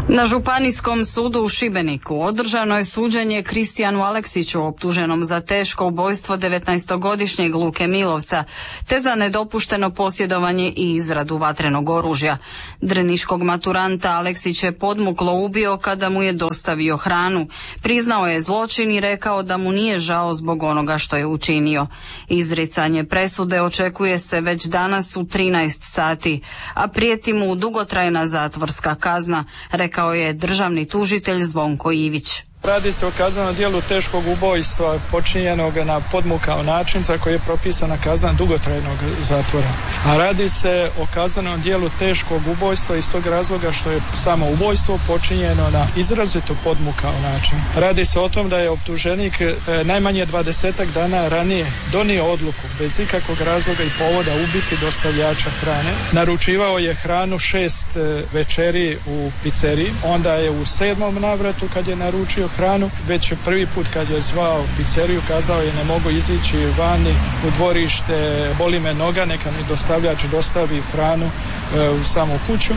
Na Županijskom sudu u Šibeniku održano je suđenje Kristijanu Aleksiću, optuženom za teško ubojstvo 19-godišnjeg Luke Milovca, te za nedopušteno posjedovanje i izradu vatrenog oružja. Drniškog maturanta Aleksić je podmuklo ubio kada mu je dostavio hranu. Priznao je zločin i rekao da mu nije žao zbog onoga što je učinio. Izricanje presude očekuje se već danas u 13 sati, a prijeti mu dugotrajna zatvorska kazna, rekao je državni tužitelj Zvonko Ivić. Radi se o kaznenom djelu teškog ubojstva počinjenog na podmukao način za koji je propisana kazna dugotrajnog zatvora. A radi se o kaznenom djelu teškog ubojstva iz tog razloga što je samo ubojstvo počinjeno na izrazito podmukao način. Radi se o tom da je optuženik najmanje 20 dana ranije donio odluku bez ikakvog razloga i povoda ubiti dostavljača hrane. Naručivao je hranu 6 večeri u pizzeriji, onda je u 7. navratu kad je naručio hranu, već prvi put kad je zvao pizzeriju kazao je ne mogu izići vani u dvorište, boli me noga, neka mi dostavljač dostavi hranu u samu kuću.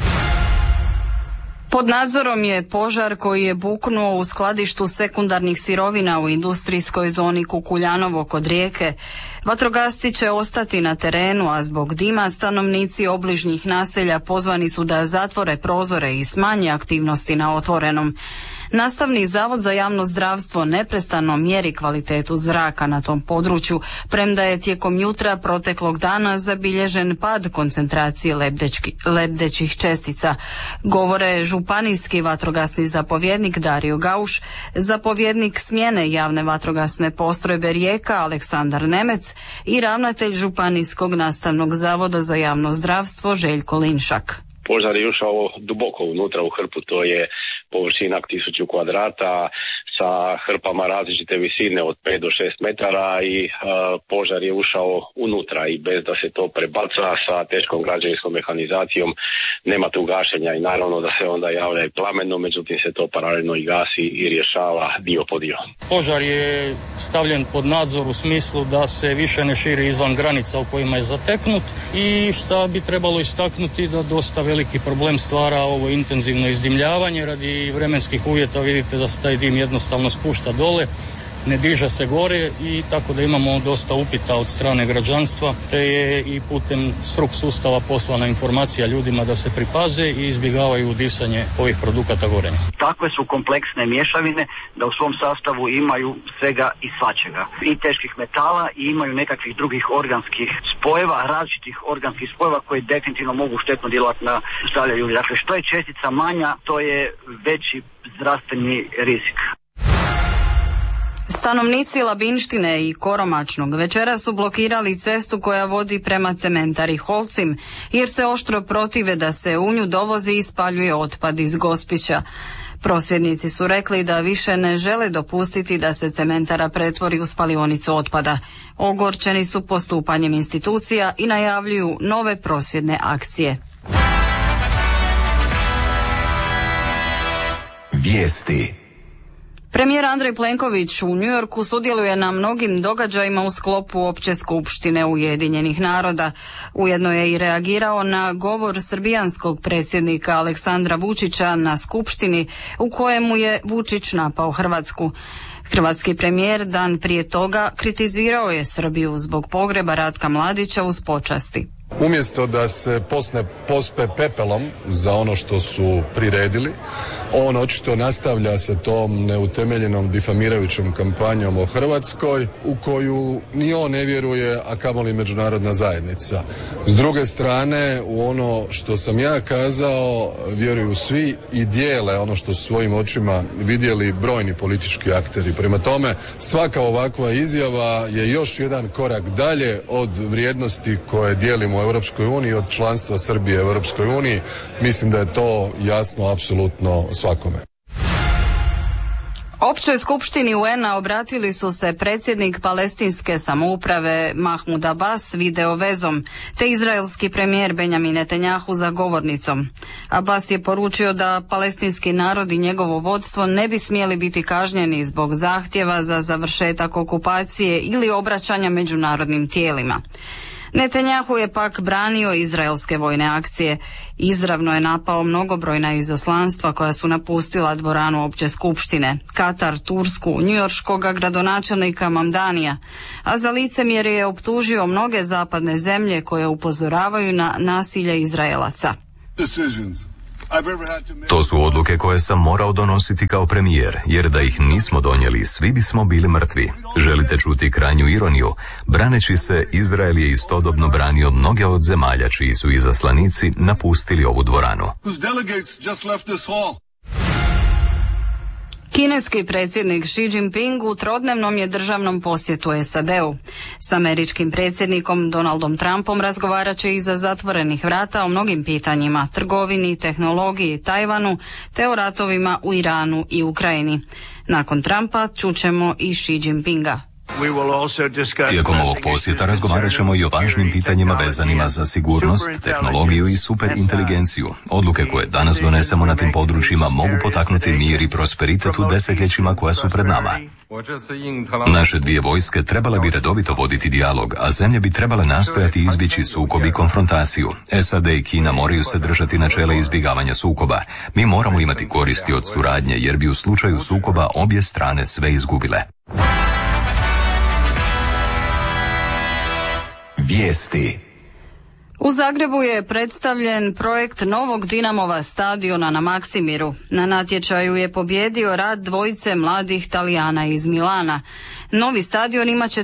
Pod nadzorom je požar koji je buknuo u skladištu sekundarnih sirovina u industrijskoj zoni Kukuljanovo kod Rijeke. Vatrogasci će ostati na terenu, a zbog dima stanovnici obližnjih naselja pozvani su da zatvore prozore i smanje aktivnosti na otvorenom. Nastavni zavod za javno zdravstvo neprestano mjeri kvalitetu zraka na tom području, premda je tijekom jutra proteklog dana zabilježen pad koncentracije lebdećih čestica. Govore županijski vatrogasni zapovjednik Dario Gauš, zapovjednik smjene javne vatrogasne postrojbe Rijeka Aleksandar Nemec i ravnatelj Županijskog nastavnog zavoda za javno zdravstvo Željko Linšak. Požar je ušao duboko unutra u hrpu, to je površina 1000 kvadrata sa hrpama različite visine od 5 do 6 metara i požar je ušao unutra i bez da se to prebaca sa teškom građevinskom mehanizacijom nema tu gašenja i naravno da se onda javlja i plameno, međutim se to paralelno i gasi i rješava dio po dio. Požar je stavljen pod nadzor u smislu da se više ne širi izvan granica u kojima je zateknut i šta bi trebalo istaknuti da dosta veliki problem stvara ovo intenzivno izdimljavanje radi vremenskih uvjeta. Vidite da se taj dim jednostavno spušta dole, ne diže se gore i tako da imamo dosta upita od strane građanstva, te je i putem struk sustava poslana informacija ljudima da se pripaze i izbjegavaju disanje ovih produkata gorenja. Takve su kompleksne mješavine da u svom sastavu imaju svega i svačega. I teških metala i imaju nekakvih drugih organskih spojeva, različitih organskih spojeva koji definitivno mogu štetno djelovati na zdravlje ljudi. Dakle, što je čestica manja, to je veći zdravstveni rizik. Stanovnici Labinštine i Koromačnog večeras su blokirali cestu koja vodi prema cementari Holcim, jer se oštro protive da se u nju dovozi i spaljuje otpad iz Gospića. Prosvjednici su rekli da više ne žele dopustiti da se cementara pretvori u spalionicu otpada. Ogorčeni su postupanjem institucija i najavljuju nove prosvjedne akcije. Vijesti. Premijer Andrej Plenković u New Yorku sudjeluje na mnogim događajima u sklopu Opće skupštine Ujedinjenih naroda. Ujedno je i reagirao na govor srbijanskog predsjednika Aleksandra Vučića na skupštini u kojemu je Vučić napao Hrvatsku. Hrvatski premijer dan prije toga kritizirao je Srbiju zbog pogreba Ratka Mladića uz počasti. Umjesto da se pospe pepelom za ono što su priredili, on očito nastavlja sa tom neutemeljenom difamirajućom kampanjom o Hrvatskoj u koju ni on ne vjeruje, a kamoli međunarodna zajednica. S druge strane, u ono što sam ja kazao vjeruju svi i dijele ono što su svojim očima vidjeli brojni politički akteri. Prema tome, svaka ovakva izjava je još jedan korak dalje od vrijednosti koje dijelimo u Europskoj uniji, od članstva Srbije u Europskoj uniji. Mislim da je to jasno apsolutno svakome. Općoj skupštini UN-a obratili su se predsjednik palestinske samouprave Mahmud Abbas video vezom, te izraelski premijer Benjamin Netanjahu za govornicom. Abbas je poručio da palestinski narod i njegovo vodstvo ne bi smjeli biti kažnjeni zbog zahtjeva za završetak okupacije ili obraćanja međunarodnim tijelima. Netanjahu je pak branio izraelske vojne akcije. Izravno je napao mnogobrojna izaslanstva koja su napustila dvoranu opće skupštine, Katar, Tursku, njujorškog gradonačelnika Mamdanija, a za licemjerje je optužio mnoge zapadne zemlje koje upozoravaju na nasilje Izraelaca. To su odluke koje sam morao donositi kao premijer, jer da ih nismo donijeli, svi bismo bili mrtvi. Želite čuti krajnju ironiju? Braneći se, Izrael je istodobno branio mnoge od zemalja čiji su izaslanici napustili ovu dvoranu. Kineski predsjednik Xi Jinping u trodnevnom je državnom posjetu SAD-u. S američkim predsjednikom Donaldom Trumpom razgovarat će iza zatvorenih vrata o mnogim pitanjima, trgovini, tehnologiji, Tajvanu, te o ratovima u Iranu i Ukrajini. Nakon Trumpa čućemo i Xi Jinpinga. Tijekom ovog posjeta razgovarat ćemo i o važnim pitanjima vezanima za sigurnost, tehnologiju i superinteligenciju. Odluke koje danas donesemo na tim područjima mogu potaknuti mir i prosperitet u desetljećima koja su pred nama. Naše dvije vojske trebale bi redovito voditi dijalog, a zemlje bi trebale nastojati izbjeći sukob i konfrontaciju. SAD i Kina moraju se držati načela izbjegavanja sukoba. Mi moramo imati koristi od suradnje, jer bi u slučaju sukoba obje strane sve izgubile. Vijesti. U Zagrebu je predstavljen projekt novog Dinamova stadiona na Maksimiru. Na natječaju je pobjedio rad dvojice mladih Talijana iz Milana. Novi stadion imaće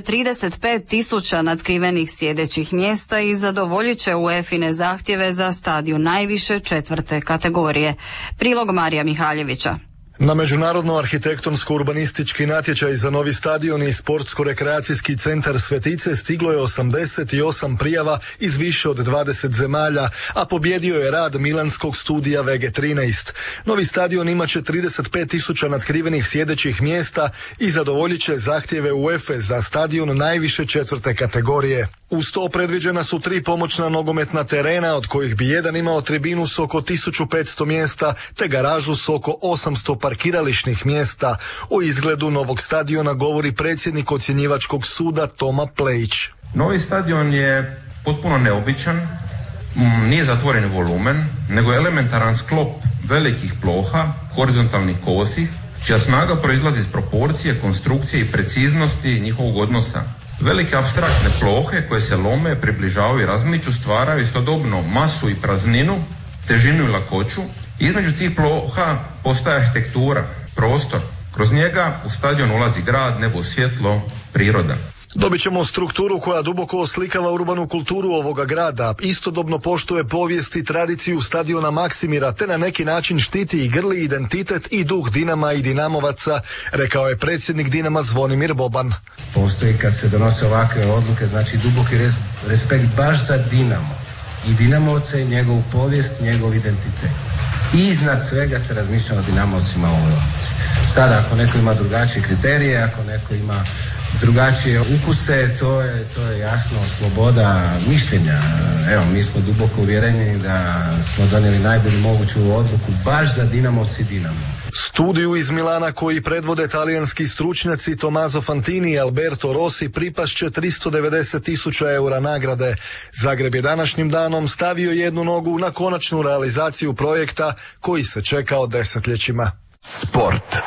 35.000 natkrivenih sjedećih mjesta i zadovoljit će UEFA-ine zahtjeve za stadion najviše 4. kategorije. Prilog Marija Mihaljevića. Na međunarodno arhitektonsko-urbanistički natječaj za novi stadion i sportsko-rekreacijski centar Svetice stiglo je 88 prijava iz više od 20 zemalja, a pobjedio je rad milanskog studija VG13. Novi stadion imaće 35.000 natkrivenih sjedećih mjesta i zadovoljit će zahtjeve UEFA za stadion najviše 4. kategorije. Uz to predviđena su 3 pomoćna nogometna terena, od kojih bi jedan imao tribinu s oko 1500 mjesta, te garažu s oko 800 parkirališnih mjesta. O izgledu novog stadiona govori predsjednik ocjenjivačkog suda Toma Plejić. Novi stadion je potpuno neobičan, nije zatvoren volumen, nego je elementaran sklop velikih ploha, horizontalnih kosi, čija snaga proizlazi iz proporcije, konstrukcije i preciznosti njihovog odnosa. Velike apstraktne plohe koje se lome, približavaju i razmiču stvaraju istodobno masu i prazninu, težinu i lakoću. Između tih ploha postaje arhitektura, prostor. Kroz njega u stadion ulazi grad, nebo, svjetlo, priroda. Dobit ćemo strukturu koja duboko oslikava urbanu kulturu ovoga grada, istodobno poštuje povijest i tradiciju stadiona Maksimira, te na neki način štiti i grli identitet i duh Dinama i Dinamovaca, rekao je predsjednik Dinama Zvonimir Boban. Postoji kad se donose ovakve odluke, znači duboki respekt baš za Dinamo i Dinamovce, njegovu povijest, njegov identitet. I iznad svega se razmišlja o Dinamovcima u ovoj odluci. Sada ako neko ima drugačije kriterije, ako neko ima drugačije ukuse, to je jasno sloboda mišljenja. Evo, mi smo duboko uvjereni da smo donijeli najbolju moguću odluku baš za Dinamovci i Dinamo. Studiju iz Milana koji predvode talijanski stručnjaci Tommaso Fantini i Alberto Rossi pripašće 390.000 eura nagrade. Zagreb je današnjim danom stavio jednu nogu na konačnu realizaciju projekta koji se čekao desetljećima. Sport.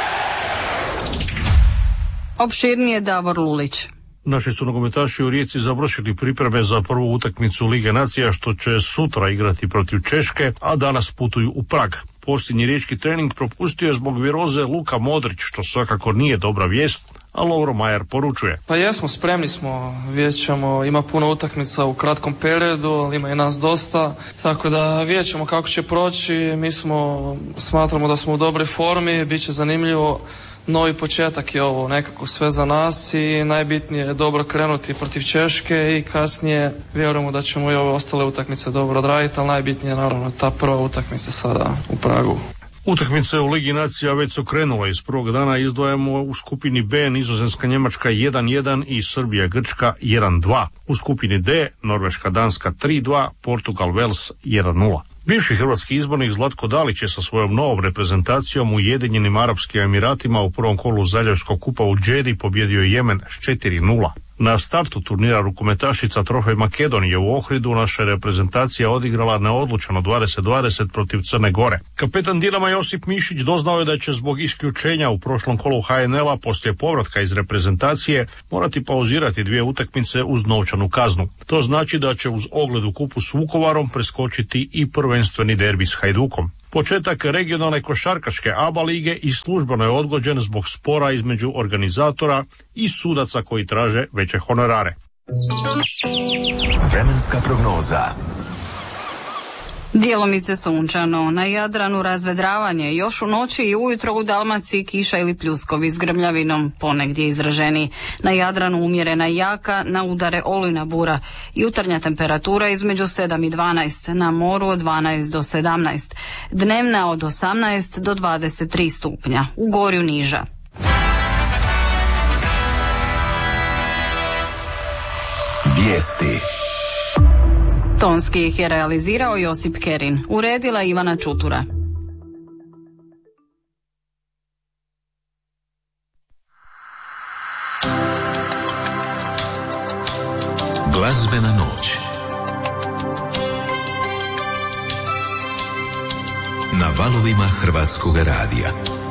Opširnije Davor Lulić. Naši su nogometaši u Rijeci završili pripreme za prvu utakmicu Lige nacija, što će sutra igrati protiv Češke, a danas putuju u Prag. Posljednji riječki trening propustio je zbog viroze Luka Modrić, što svakako nije dobra vijest, a Lovro Majer poručuje. Pa jesmo, spremni smo, vidjet ćemo, ima puno utakmica u kratkom periodu, ali ima i nas dosta, tako da vidjet ćemo kako će proći. Smatramo da smo u dobroj formi, bit će zanimljivo. Novi početak je ovo, nekako sve za nas i najbitnije je dobro krenuti protiv Češke i kasnije vjerujemo da ćemo i ove ostale utakmice dobro odraditi, ali najbitnije je naravno ta prva utakmica sada u Pragu. Utakmice u Ligi nacija već su krenule. Iz prvog dana izdvajamo u skupini B Nizozemska Njemačka 1-1 i Srbija Grčka 1-2. U skupini D Norveška Danska 3-2, Portugal Vels 1-0. Bivši hrvatski izbornik Zlatko Dalić je sa svojom novom reprezentacijom u Ujedinjenim Arapskim Emiratima u prvom kolu Zaljevskog kupa u Džedi pobjedio Jemen s 4-0. Na startu turnira rukometašica Trofej Makedonije u Ohridu naša reprezentacija odigrala neodlučeno 20-20 protiv Crne Gore. Kapetan Dinama Josip Mišić doznao je da će zbog isključenja u prošlom kolu HNL-a poslije povratka iz reprezentacije morati pauzirati 2 utakmice uz novčanu kaznu. To znači da će uz ogled u kupu s Vukovarom preskočiti i prvenstveni derbi s Hajdukom. Početak regionalne košarkaške ABA lige i službeno je odgođen zbog spora između organizatora i sudaca koji traže veće honorare. Vremenska prognoza. Djelomice sunčano, na Jadranu razvedravanje, još u noći i ujutro u Dalmaciji kiša ili pljuskovi s grmljavinom, ponegdje izraženi. Na Jadranu umjerena i jaka, na udare olujna bura. Jutarnja temperatura između 7 i 12, na moru od 12 do 17, dnevna od 18 do 23 stupnja, u Gorju niža. Vijesti. Tonski ih je realizirao Josip Kerin, uredila Ivana Čutura. Glazbena noć na valovima Hrvatskog radija.